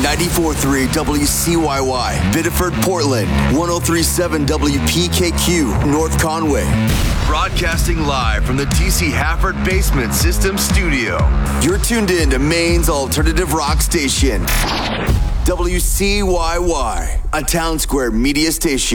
94.3 WCYY, Biddeford, Portland. 103.7 WPKQ, North Conway. Broadcasting live from the TC Hafford Basement System Studio. You're tuned in to Maine's alternative rock station. WCYY, a Town Square media station.